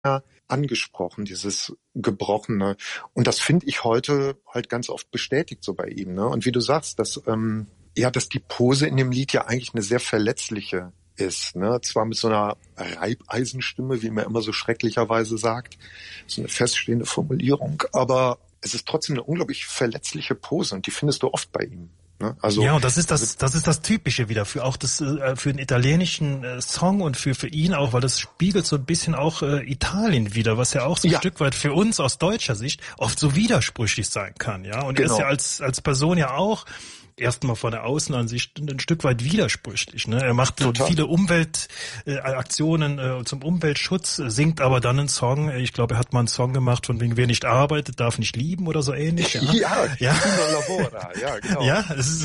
angesprochen, dieses Gebrochene. Und das finde ich heute halt ganz oft bestätigt so bei ihm. Ne? Und wie du sagst, dass die Pose in dem Lied ja eigentlich eine sehr verletzliche ist. Ne? Zwar mit so einer Reibeisenstimme, wie man immer so schrecklicherweise sagt, so eine feststehende Formulierung, aber es ist trotzdem eine unglaublich verletzliche Pose und die findest du oft bei ihm. Ne? Also, ja, und das ist das Typische wieder für auch das für den italienischen Song und für ihn auch, weil das spiegelt so ein bisschen auch Italien wieder, was ja auch so ein Stück weit für uns aus deutscher Sicht oft so widersprüchlich sein kann, ja. Und er ist ja als Person ja auch erstmal von der Außenansicht ein Stück weit widersprüchlich. Ne? Er macht viele Umweltaktionen zum Umweltschutz, singt aber dann einen Song. Ich glaube, er hat mal einen Song gemacht, von wegen wer nicht arbeitet, darf nicht lieben oder so ähnlich. Ja, Lavora, ja, genau. Ja, es ist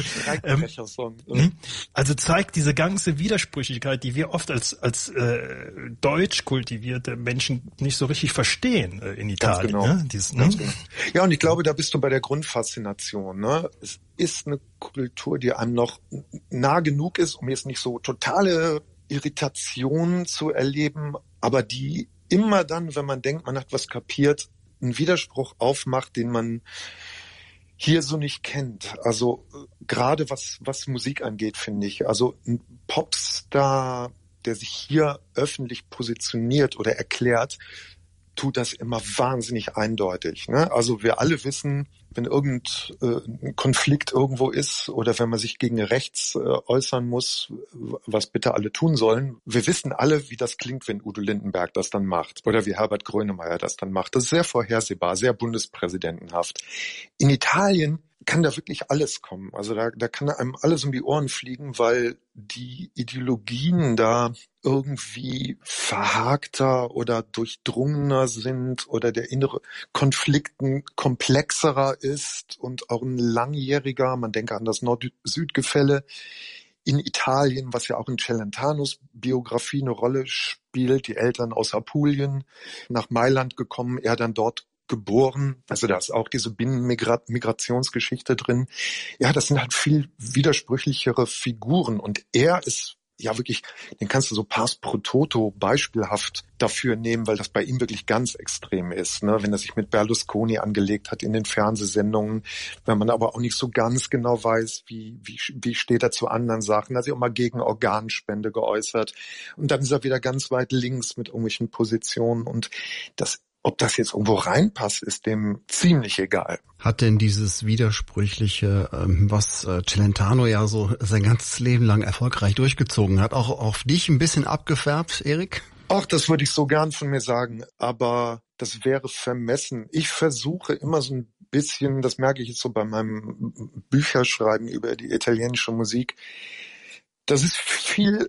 also zeigt diese ganze Widersprüchlichkeit, die wir oft als deutsch kultivierte Menschen nicht so richtig verstehen in Italien. Ganz genau. Ne? Ganz genau. Ja, und ich glaube, da bist du bei der Grundfaszination. Ne? Es ist eine Kultur, die einem noch nah genug ist, um jetzt nicht so totale Irritationen zu erleben, aber die immer dann, wenn man denkt, man hat was kapiert, einen Widerspruch aufmacht, den man hier so nicht kennt. Also gerade was Musik angeht, finde ich. Also ein Popstar, der sich hier öffentlich positioniert oder erklärt, tut das immer wahnsinnig eindeutig. Ne? Also wir alle wissen, wenn irgendein Konflikt irgendwo ist oder wenn man sich gegen rechts äußern muss, was bitte alle tun sollen. Wir wissen alle, wie das klingt, wenn Udo Lindenberg das dann macht oder wie Herbert Grönemeyer das dann macht. Das ist sehr vorhersehbar, sehr bundespräsidentenhaft. In Italien kann da wirklich alles kommen. Also da kann einem alles um die Ohren fliegen, weil die Ideologien da irgendwie verhakter oder durchdrungener sind oder der innere Konflikt ein komplexerer ist und auch ein langjähriger, man denke an das Nord-Süd-Gefälle in Italien, was ja auch in Celentanos Biografie eine Rolle spielt, die Eltern aus Apulien nach Mailand gekommen, er dann dort geboren, also da ist auch diese Binnenmigrationsgeschichte drin. Ja, das sind halt viel widersprüchlichere Figuren und er ist ja wirklich, den kannst du so pars pro toto beispielhaft dafür nehmen, weil das bei ihm wirklich ganz extrem ist, ne? Wenn er sich mit Berlusconi angelegt hat in den Fernsehsendungen, wenn man aber auch nicht so ganz genau weiß, wie steht er zu anderen Sachen, er hat sich auch mal gegen Organspende geäußert und dann ist er wieder ganz weit links mit irgendwelchen Positionen und ob das jetzt irgendwo reinpasst, ist dem ziemlich egal. Hat denn dieses Widersprüchliche, was Celentano ja so sein ganzes Leben lang erfolgreich durchgezogen hat, auch auf dich ein bisschen abgefärbt, Erik? Ach, das würde ich so gern von mir sagen, aber das wäre vermessen. Ich versuche immer so ein bisschen, das merke ich jetzt so bei meinem Bücherschreiben über die italienische Musik, das ist viel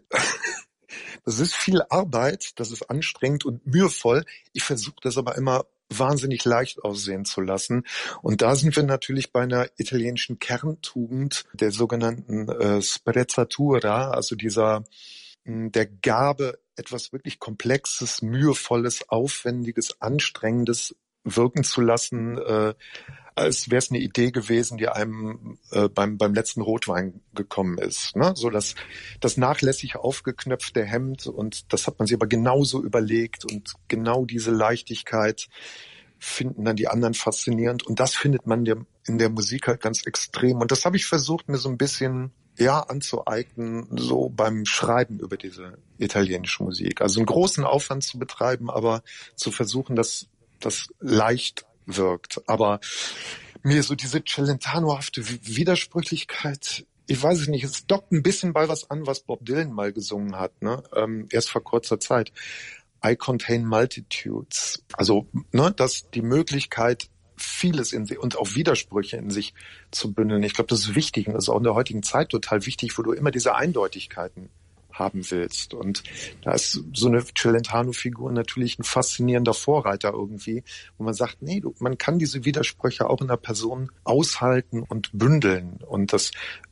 Arbeit, das ist anstrengend und mühevoll. Ich versuche das aber immer wahnsinnig leicht aussehen zu lassen. Und da sind wir natürlich bei einer italienischen Kerntugend, der sogenannten Sprezzatura, also der Gabe, etwas wirklich Komplexes, Mühevolles, Aufwendiges, Anstrengendes wirken zu lassen, als wäre es eine Idee gewesen, die einem beim letzten Rotwein gekommen ist. Ne? So das nachlässig aufgeknöpfte Hemd und das hat man sich aber genauso überlegt und genau diese Leichtigkeit finden dann die anderen faszinierend und das findet man in der Musik halt ganz extrem und das habe ich versucht, mir so ein bisschen anzueignen, so beim Schreiben über diese italienische Musik. Also einen großen Aufwand zu betreiben, aber zu versuchen, dass das leicht wirkt. Aber mir so diese Celentano-hafte Widersprüchlichkeit, ich weiß es nicht, es dockt ein bisschen bei was an, was Bob Dylan mal gesungen hat, ne? Erst vor kurzer Zeit. I contain multitudes. Also, ne, dass die Möglichkeit, vieles in sich und auch Widersprüche in sich zu bündeln. Ich glaube, das ist wichtig und das ist auch in der heutigen Zeit total wichtig, wo du immer diese Eindeutigkeiten haben willst. Und da ist so eine Celentano-Figur natürlich ein faszinierender Vorreiter irgendwie, wo man sagt, nee, man kann diese Widersprüche auch in der Person aushalten und bündeln. Und das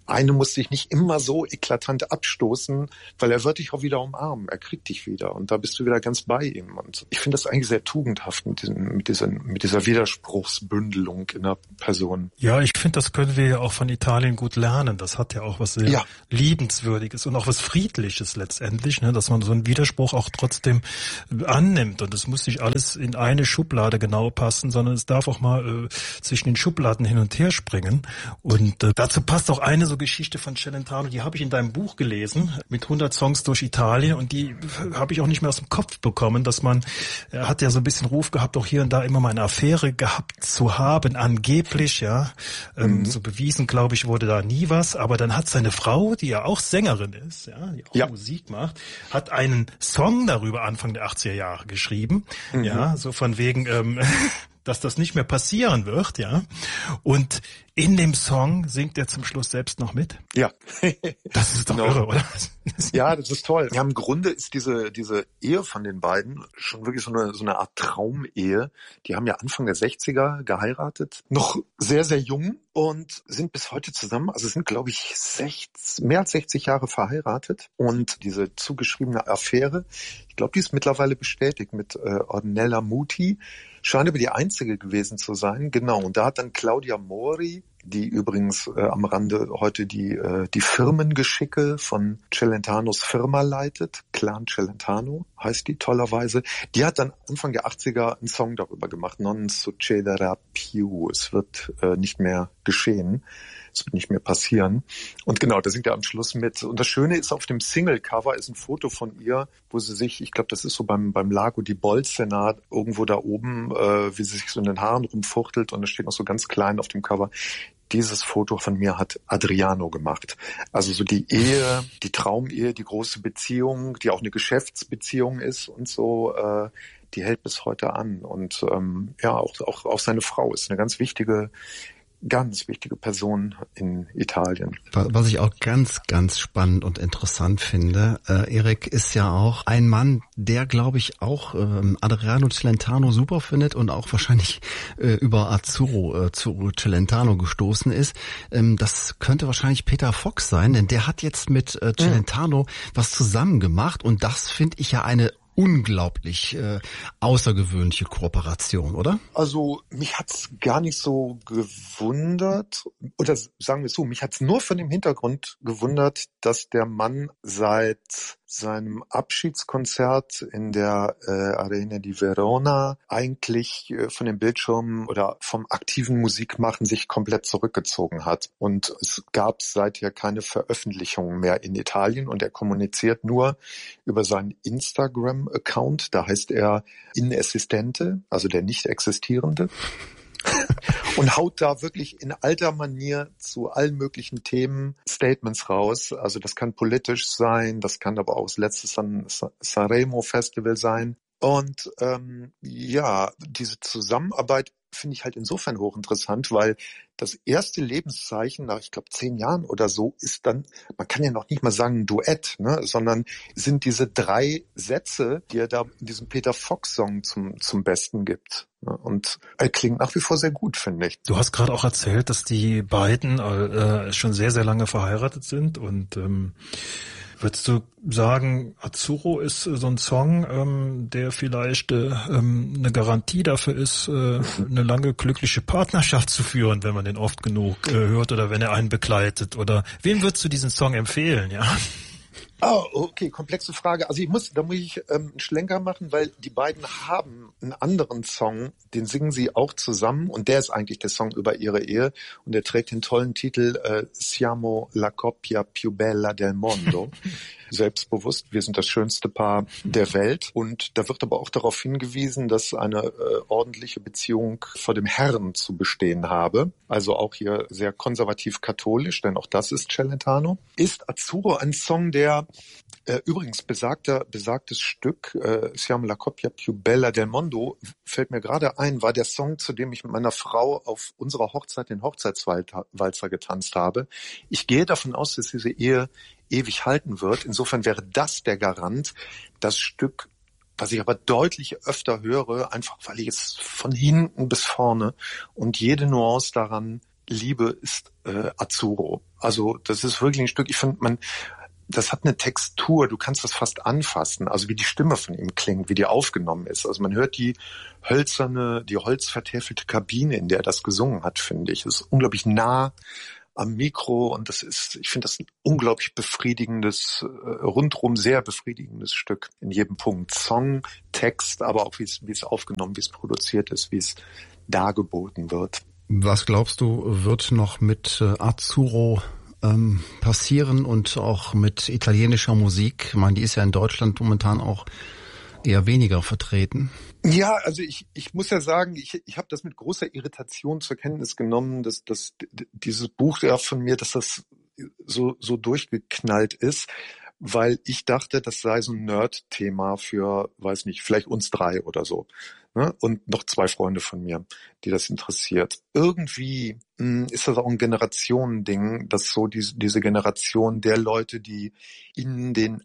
eine muss dich nicht immer so eklatant abstoßen, weil er wird dich auch wieder umarmen, er kriegt dich wieder und da bist du wieder ganz bei ihm. Und ich finde das eigentlich sehr tugendhaft mit dieser Widerspruchsbündelung in der Person. Ja, ich finde, das können wir ja auch von Italien gut lernen. Das hat ja auch was sehr Liebenswürdiges und auch was Friedliches letztendlich, ne, dass man so einen Widerspruch auch trotzdem annimmt. Und es muss nicht alles in eine Schublade genau passen, sondern es darf auch mal zwischen den Schubladen hin und her springen. Und dazu passt auch eine so Geschichte von Celentano, die habe ich in deinem Buch gelesen, mit 100 Songs durch Italien, und die habe ich auch nicht mehr aus dem Kopf bekommen, dass er hat ja so ein bisschen Ruf gehabt, auch hier und da immer mal eine Affäre gehabt zu haben, angeblich, ja. So bewiesen, glaube ich, wurde da nie was, aber dann hat seine Frau, die ja auch Sängerin ist, ja, die auch Musik macht, hat einen Song darüber Anfang der 80er Jahre geschrieben, ja, so von wegen, dass das nicht mehr passieren wird, ja. Und in dem Song singt er zum Schluss selbst noch mit. Ja. Das ist doch irre, oder? Ja, das ist toll. Ja, im Grunde ist diese Ehe von den beiden schon wirklich so eine Art Traumehe. Die haben ja Anfang der 60er geheiratet, noch sehr, sehr jung und sind bis heute zusammen. Also sind, glaube ich, mehr als 60 Jahre verheiratet. Und diese zugeschriebene Affäre, ich glaube, die ist mittlerweile bestätigt mit Ornella Muti. Scheint aber die einzige gewesen zu sein. Genau. Und da hat dann Claudia Mori, die übrigens am Rande heute die Firmengeschicke von Celentanos Firma leitet, Clan Celentano heißt die tollerweise, die hat dann Anfang der 80er einen Song darüber gemacht, Non succederà più, es wird nicht mehr geschehen, es wird nicht mehr passieren. Und genau, da singt er am Schluss mit. Und das Schöne ist, auf dem Single-Cover ist ein Foto von ihr, wo sie sich, ich glaube, das ist so beim Lago di Bolsena, irgendwo da oben, wie sie sich so in den Haaren rumfuchtelt, und da steht noch so ganz klein auf dem Cover: Dieses Foto von mir hat Adriano gemacht. Also so die Ehe, die Traumehe, die große Beziehung, die auch eine Geschäftsbeziehung ist und so, die hält bis heute an. Und auch seine Frau ist eine ganz wichtige Person in Italien. Was ich auch ganz, ganz spannend und interessant finde, Erik, ist ja auch ein Mann, der, glaube ich, auch Adriano Celentano super findet und auch wahrscheinlich über Azzurro Celentano gestoßen ist. Das könnte wahrscheinlich Peter Fox sein, denn der hat jetzt mit Celentano was zusammen gemacht, und das finde ich ja eine unglaublich außergewöhnliche Kooperation, oder? Also mich hat's gar nicht so gewundert, oder sagen wir es so, mich hat's nur von dem Hintergrund gewundert, dass der Mann seit seinem Abschiedskonzert in der Arena di Verona eigentlich von den Bildschirmen oder vom aktiven Musikmachen sich komplett zurückgezogen hat. Und es gab seither keine Veröffentlichungen mehr in Italien, und er kommuniziert nur über seinen Instagram-Account. Da heißt er Inesistente, also der nicht existierende. Und haut da wirklich in alter Manier zu allen möglichen Themen Statements raus. Also das kann politisch sein, das kann aber auch das letzte Sanremo Festival sein. Und diese Zusammenarbeit finde ich halt insofern hochinteressant, weil das erste Lebenszeichen nach, ich glaube, 10 Jahren oder so, ist dann, man kann ja noch nicht mal sagen ein Duett, ne, sondern sind diese 3 Sätze, die er da in diesem Peter Fox-Song zum Besten gibt. Und er klingt nach wie vor sehr gut, finde ich. Du hast gerade auch erzählt, dass die beiden schon sehr, sehr lange verheiratet sind, und würdest du sagen, Azzurro ist so ein Song, der vielleicht eine Garantie dafür ist, eine lange glückliche Partnerschaft zu führen, wenn man den oft genug hört oder wenn er einen begleitet? Oder wem würdest du diesen Song empfehlen, ja? Oh, okay, komplexe Frage. Also da muss ich einen Schlenker machen, weil die beiden haben einen anderen Song, den singen sie auch zusammen, und der ist eigentlich der Song über ihre Ehe, und der trägt den tollen Titel Siamo la coppia più bella del mondo. Selbstbewusst, wir sind das schönste Paar der Welt. Und da wird aber auch darauf hingewiesen, dass eine ordentliche Beziehung vor dem Herrn zu bestehen habe. Also auch hier sehr konservativ-katholisch, denn auch das ist Celentano. Ist Azzurro ein Song, der übrigens besagtes Stück, Siamo la coppia più bella del mondo, fällt mir gerade ein, war der Song, zu dem ich mit meiner Frau auf unserer Hochzeit den Hochzeitswalzer getanzt habe. Ich gehe davon aus, dass diese Ehe ewig halten wird. Insofern wäre das der Garant. Das Stück, was ich aber deutlich öfter höre, einfach weil ich es von hinten bis vorne und jede Nuance daran liebe, ist Azzurro. Also das ist wirklich ein Stück, ich finde, das hat eine Textur, du kannst das fast anfassen, also wie die Stimme von ihm klingt, wie die aufgenommen ist. Also man hört die holzvertäfelte Kabine, in der er das gesungen hat, finde ich. Das ist unglaublich nah am Mikro und ich finde das ein unglaublich befriedigendes, rundrum sehr befriedigendes Stück in jedem Punkt. Song, Text, aber auch wie es aufgenommen, wie es produziert ist, wie es dargeboten wird. Was glaubst du, wird noch mit Azzurro passieren und auch mit italienischer Musik? Ich meine, die ist ja in Deutschland momentan auch eher weniger vertreten. Ja, also ich muss ja sagen, ich habe das mit großer Irritation zur Kenntnis genommen, dass dieses Buch ja von mir, dass das so durchgeknallt ist, weil ich dachte, das sei so ein Nerd-Thema für, weiß nicht, vielleicht uns 3 oder so. Ne? Und noch 2 Freunde von mir, die das interessiert. Irgendwie ist das auch ein Generationending, dass so diese Generation der Leute, die in den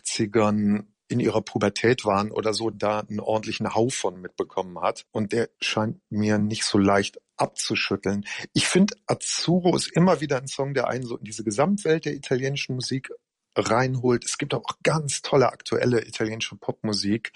80ern in ihrer Pubertät waren oder so, da einen ordentlichen Hauch von mitbekommen hat. Und der scheint mir nicht so leicht abzuschütteln. Ich finde, Azzurro ist immer wieder ein Song, der einen so in diese Gesamtwelt der italienischen Musik reinholt. Es gibt auch ganz tolle aktuelle italienische Popmusik.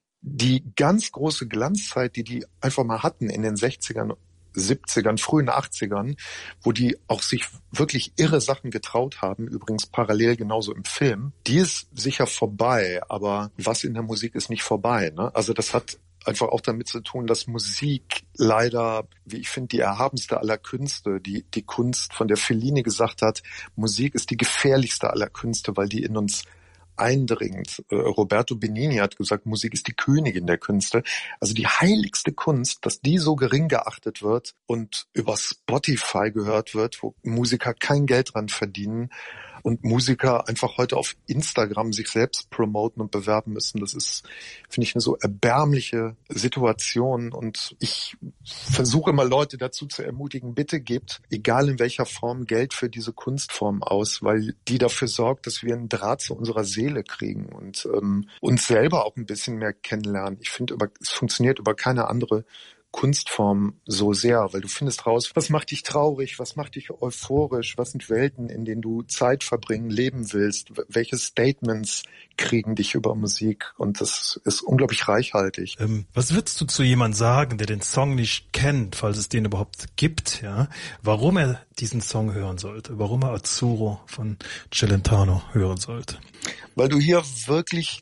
Die ganz große Glanzzeit, die einfach mal hatten in den 60ern, 70ern, frühen 80ern, wo die auch sich wirklich irre Sachen getraut haben, übrigens parallel genauso im Film, die ist sicher vorbei, aber was in der Musik ist nicht vorbei, ne? Also das hat einfach auch damit zu tun, dass Musik leider, wie ich finde, die erhabenste aller Künste, die Kunst, von der Fellini gesagt hat, Musik ist die gefährlichste aller Künste, weil die in uns eindringt. Roberto Benigni hat gesagt, Musik ist die Königin der Künste. Also die heiligste Kunst, dass die so gering geachtet wird und über Spotify gehört wird, wo Musiker kein Geld dran verdienen und Musiker einfach heute auf Instagram sich selbst promoten und bewerben müssen. Das ist, finde ich, eine so erbärmliche Situation und ich versuche immer Leute dazu zu ermutigen, bitte gebt, egal in welcher Form, Geld für diese Kunstform aus, weil die dafür sorgt, dass wir einen Draht zu unserer Seele kriegen und uns selber auch ein bisschen mehr kennenlernen. Ich finde, es funktioniert über keine andere Kunstform so sehr, weil du findest raus, was macht dich traurig, was macht dich euphorisch, was sind Welten, in denen du Zeit verbringen, leben willst, welche Statements kriegen dich über Musik und das ist unglaublich reichhaltig. Was würdest du zu jemandem sagen, der den Song nicht kennt, falls es den überhaupt gibt, ja, warum er diesen Song hören sollte, warum er Azzurro von Celentano hören sollte? Weil du hier wirklich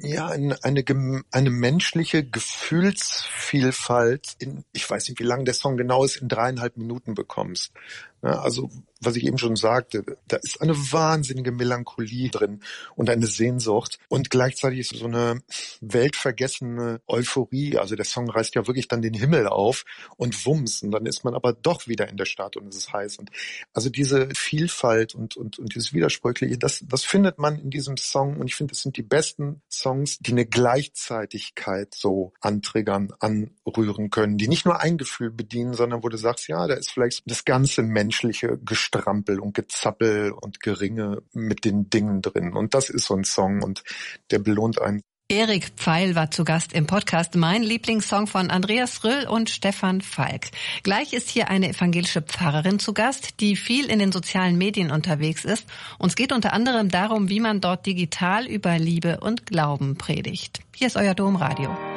eine menschliche Gefühlsvielfalt ich weiß nicht, wie lang der Song genau ist, in 3,5 Minuten bekommst. Ja, also, was ich eben schon sagte, da ist eine wahnsinnige Melancholie drin und eine Sehnsucht und gleichzeitig so eine weltvergessene Euphorie. Also der Song reißt ja wirklich dann den Himmel auf und wumms und dann ist man aber doch wieder in der Stadt und es ist heiß. Und also diese Vielfalt und dieses Widersprüchliche, das findet man in diesem Song und ich finde, es sind die besten Songs, die eine Gleichzeitigkeit so antriggern, anrühren können, die nicht nur ein Gefühl bedienen, sondern wo du sagst, ja, da ist vielleicht das ganze menschliche Gestrampel und Gezappel und Geringe mit den Dingen drin. Und das ist so ein Song und der belohnt einen. Erik Pfeil war zu Gast im Podcast Mein Lieblingssong von Andreas Röll und Stefan Falk. Gleich ist hier eine evangelische Pfarrerin zu Gast, die viel in den sozialen Medien unterwegs ist. Und es geht unter anderem darum, wie man dort digital über Liebe und Glauben predigt. Hier ist euer Domradio.